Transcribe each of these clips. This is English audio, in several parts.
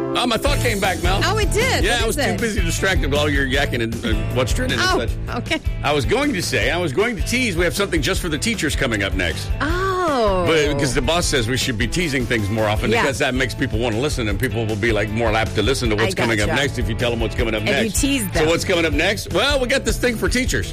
My thought came back, Mel. Oh, it did? Yeah, I was too busy distracted with all your yakking and what's trending and such. Okay. I was going to tease, we have something just for the teachers coming up next. Oh. But because the boss says we should be teasing things more often because that makes people want to listen and people will be like more apt to listen to what's coming up next if you tell them what's coming up next. If you tease them. So what's coming up next? Well, we got this thing for teachers.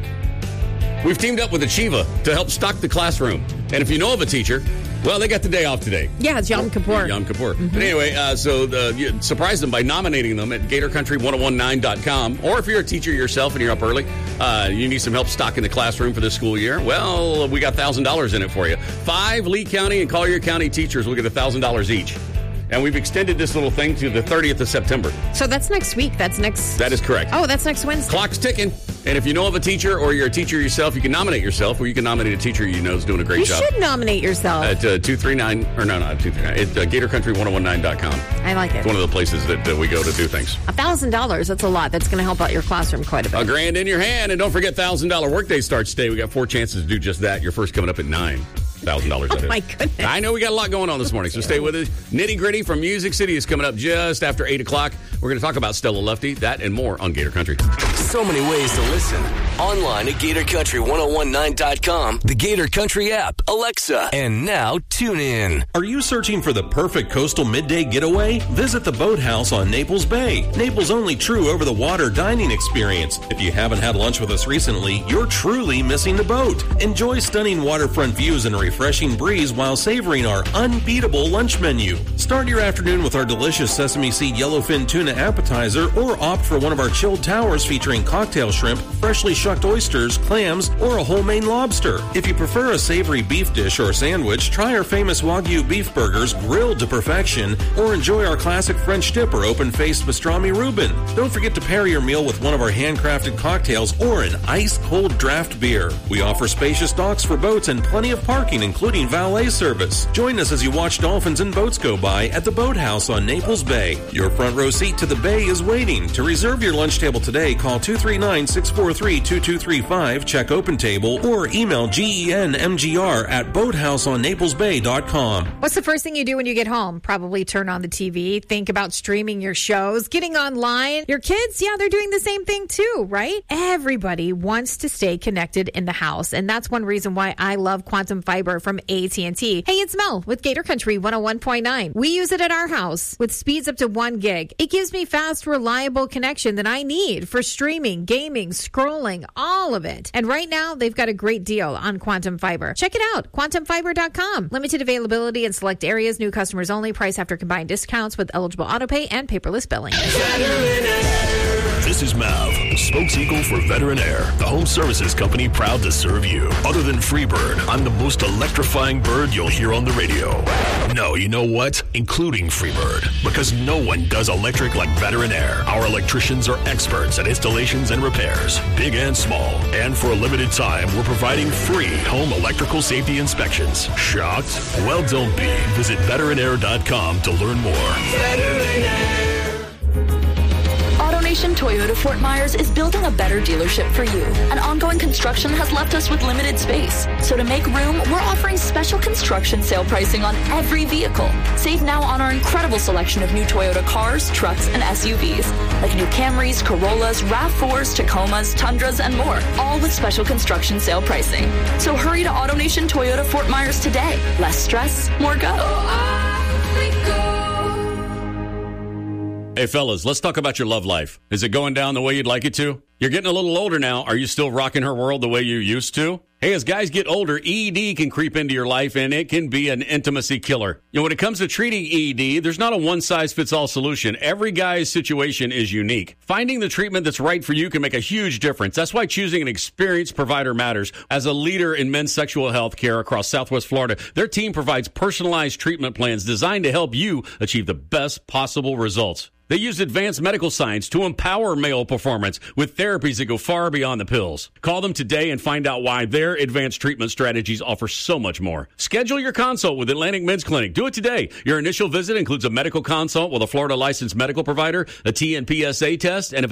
We've teamed up with Achieva to help stock the classroom. And if you know of a teacher, well, they got the day off today. Yeah, it's Yom Kippur. Yom Kippur. Mm-hmm. But anyway, so you surprise them by nominating them at GatorCountry1019.com. Or if you're a teacher yourself and you're up early, you need some help stocking the classroom for the school year, well, we got $1,000 in it for you. 5 Lee County and Collier County teachers will get $1,000 each. And we've extended this little thing to the 30th of September. So that's next week. That is correct. Oh, that's next Wednesday. Clock's ticking. And if you know of a teacher or you're a teacher yourself, you can nominate yourself or you can nominate a teacher you know is doing a great job. You should nominate yourself. At 239, or no, not 239. It's GatorCountry1019.com. I like it. It's one of the places that we go to do things. $1,000, that's a lot. That's going to help out your classroom quite a bit. $1,000 in your hand. And don't forget, $1,000 workday starts today. We got 4 chances to do just that. Your first coming up at 9. $1,000. Oh, my goodness. I know we got a lot going on this morning, so stay with us. Nitty Gritty from Music City is coming up just after 8 o'clock. We're going to talk about Stella Lefty, that and more on Gator Country. So many ways to listen. Online at GatorCountry1019.com, the Gator Country app, Alexa, and now TuneIn. Are you searching for the perfect coastal midday getaway? Visit the Boathouse on Naples Bay, Naples' only true over-the-water dining experience. If you haven't had lunch with us recently, you're truly missing the boat. Enjoy stunning waterfront views and a refreshing breeze while savoring our unbeatable lunch menu. Start your afternoon with our delicious sesame seed yellowfin tuna appetizer or opt for one of our chilled towers featuring cocktail shrimp, freshly shucked oysters, clams, or a whole Maine lobster. If you prefer a savory beef dish or sandwich, try our famous Wagyu beef burgers grilled to perfection or enjoy our classic French dip or open-faced pastrami Reuben. Don't forget to pair your meal with one of our handcrafted cocktails or an ice-cold draft beer. We offer spacious docks for boats and plenty of parking, including valet service. Join us as you watch dolphins and boats go by at the Boathouse on Naples Bay. Your front row seat to the bay is waiting. To reserve your lunch table today, call 239-643-2235, check Open Table, or email GENMGR@boathouseonnaplesbay.com. What's the first thing you do when you get home? Probably turn on the TV, think about streaming your shows, getting online. Your kids, they're doing the same thing too, right? Everybody wants to stay connected in the house, and that's one reason why I love Quantum Fiber from AT&T. Hey, it's Mel with Gator Country 101.9. We use it at our house with speeds up to 1 gig. It gives me fast, reliable connection that I need for streaming, gaming, scrolling, all of it. And right now, they've got a great deal on Quantum Fiber. Check it out, quantumfiber.com. Limited availability in select areas, new customers only, price after combined discounts with eligible autopay and paperless billing. This is Mav, spokes-eagle for Veteran Air, the home services company proud to serve you. Other than Freebird, I'm the most electrifying bird you'll hear on the radio. No, you know what? Including Freebird, because no one does electric like Veteran Air. Our electricians are experts at installations and repairs, big and small. And for a limited time, we're providing free home electrical safety inspections. Shocked? Well, don't be. Visit veteranair.com to learn more. Veteran Air. AutoNation Toyota Fort Myers is building a better dealership for you. And ongoing construction has left us with limited space. So to make room, we're offering special construction sale pricing on every vehicle. Save now on our incredible selection of new Toyota cars, trucks, and SUVs, like new Camrys, Corollas, RAV4s, Tacomas, Tundras, and more, all with special construction sale pricing. So hurry to AutoNation Toyota Fort Myers today. Less stress, more go. Hey, fellas, let's talk about your love life. Is it going down the way you'd like it to? You're getting a little older now. Are you still rocking her world the way you used to? Hey, as guys get older, ED can creep into your life, and it can be an intimacy killer. When it comes to treating ED, there's not a one-size-fits-all solution. Every guy's situation is unique. Finding the treatment that's right for you can make a huge difference. That's why choosing an experienced provider matters. As a leader in men's sexual health care across Southwest Florida, their team provides personalized treatment plans designed to help you achieve the best possible results. They use advanced medical science to empower male performance with therapies that go far beyond the pills. Call them today and find out why their advanced treatment strategies offer so much more. Schedule your consult with Atlantic Men's Clinic. Do it today. Your initial visit includes a medical consult with a Florida licensed medical provider, a TNPSA test, and if